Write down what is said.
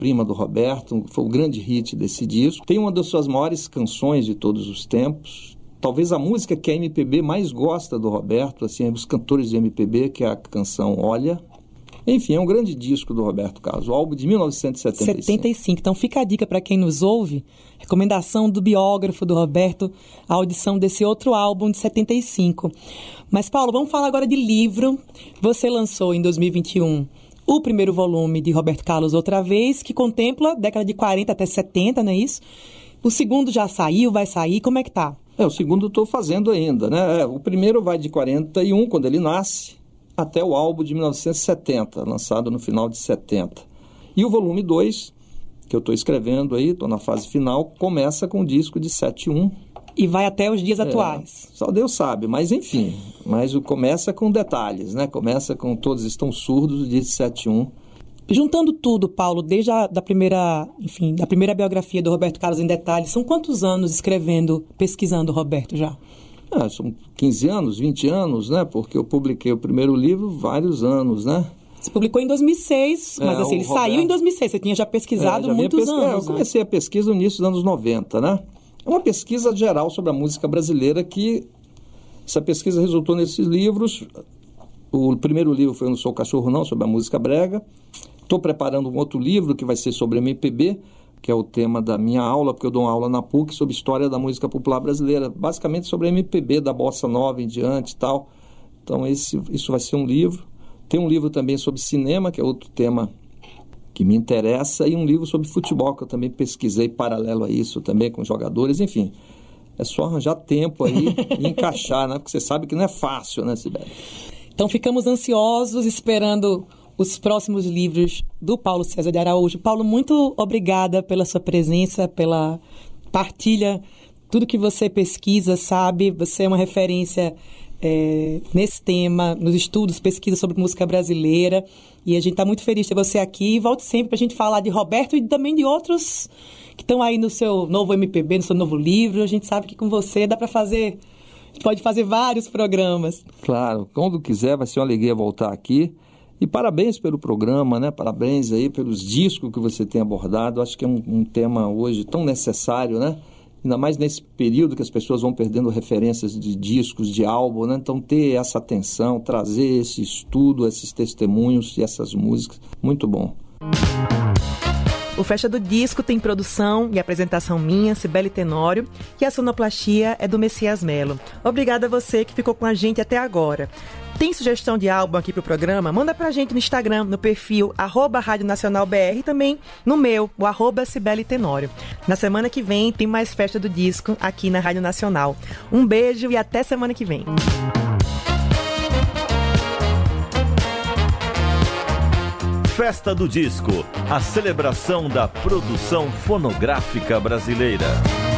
prima do Roberto, foi o grande hit desse disco. Tem uma das suas maiores canções de todos os tempos, talvez a música que a MPB mais gosta do Roberto, assim, os cantores de MPB, que é a canção Olha. Enfim, é um grande disco do Roberto Carlos, o álbum de 1975. Então fica a dica para quem nos ouve, recomendação do biógrafo do Roberto, a audição desse outro álbum de 75. Mas, Paulo, vamos falar agora de livro. Você lançou em 2021 o primeiro volume de Roberto Carlos outra vez, que contempla a década de 40 até 70, não é isso? O segundo já saiu, vai sair, como é que tá? O segundo eu estou fazendo ainda, né? O primeiro vai de 41, quando ele nasce, até o álbum de 1970, lançado no final de 70. E o volume 2, que eu estou escrevendo aí, estou na fase final, começa com o disco de 71. E vai até os dias atuais. Só Deus sabe, mas enfim. Mas começa com detalhes, né? Começa com Todos Estão Surdos, de 71. Juntando tudo, Paulo, desde da primeira biografia do Roberto Carlos em detalhes, são quantos anos escrevendo, pesquisando o Roberto já? São 15 anos, 20 anos, né? Porque eu publiquei o primeiro livro vários anos, né? Você publicou em 2006, mas assim, ele Roberto... saiu em 2006, você tinha já pesquisado muitos anos. Eu comecei a pesquisa no início dos anos 90, né? É uma pesquisa geral sobre a música brasileira que... Essa pesquisa resultou nesses livros. O primeiro livro foi Eu Não Sou Cachorro Não, sobre a música brega. Estou preparando um outro livro que vai ser sobre MPB, que é o tema da minha aula, porque eu dou uma aula na PUC sobre história da música popular brasileira, basicamente sobre a MPB, da bossa nova em diante e tal. Então isso vai ser um livro. Tem um livro também sobre cinema, que é outro tema que me interessa, e um livro sobre futebol, que eu também pesquisei paralelo a isso, também com jogadores, enfim. É só arranjar tempo aí e encaixar, né? Porque você sabe que não é fácil, né, Sibeli? Então ficamos ansiosos, esperando os próximos livros do Paulo César de Araújo. Paulo, muito obrigada pela sua presença, pela partilha, tudo que você pesquisa, sabe? Você é uma referência nesse tema, nos estudos, pesquisa sobre música brasileira, e a gente está muito feliz de ter você aqui. Volte sempre para a gente falar de Roberto e também de outros que estão aí no seu novo MPB, no seu novo livro. A gente sabe que com você dá para fazer, pode fazer vários programas. Claro, quando quiser vai ser uma alegria voltar aqui. E parabéns pelo programa, né? Parabéns aí pelos discos que você tem abordado. Acho que é um tema hoje tão necessário, né? Ainda mais nesse período que as pessoas vão perdendo referências de discos, de álbum, né? Então ter essa atenção, trazer esse estudo, esses testemunhos e essas músicas, muito bom. O Festa do Disco tem produção e apresentação minha, Cibele Tenório, e a sonoplastia é do Messias Melo. Obrigada a você que ficou com a gente até agora. Tem sugestão de álbum aqui pro programa? Manda pra gente no Instagram, no perfil @Rádio Nacional BR, e também no meu, o @Cibele Tenório. Na semana que vem tem mais Festa do Disco aqui na Rádio Nacional. Um beijo e até semana que vem. Festa do Disco, a celebração da produção fonográfica brasileira.